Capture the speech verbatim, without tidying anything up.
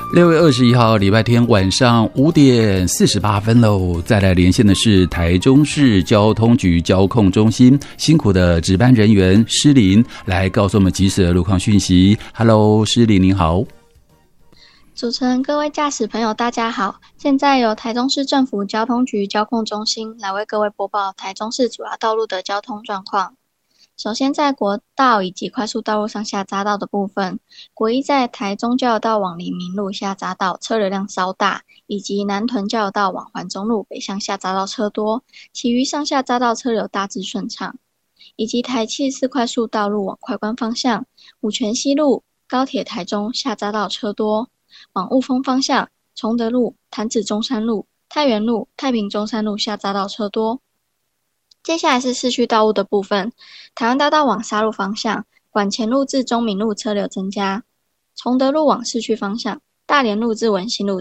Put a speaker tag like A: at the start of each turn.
A: 六月二十一号礼拜天晚上五点四十八分喽，再来连线的是台中市交通局交控中心辛苦的值班人员施玲，来告诉我们及时的路况讯息。Hello， 施玲您好。
B: 主持人、各位驾驶朋友大家好，现在由台中市政府交通局交控中心来为各位播报台中市主要道路的交通状况。首先在国道以及快速道路上下匝道的部分，国一在台中交流道往黎明路下匝道车流量稍大，以及南屯交流道往环中路北向下匝道车多，其余上下匝道车流大致顺畅。以及台七四快速道路往快关方向，五权西路高铁台中下匝道车多，往雾峰方向崇德路、潭子中山路、太原路、太平中山路下匝道车多。接下来是市区道路的部分，台湾大道往沙鹿方向，馆前路至中明路车流增加，崇德路往市区方向，大连路至文心路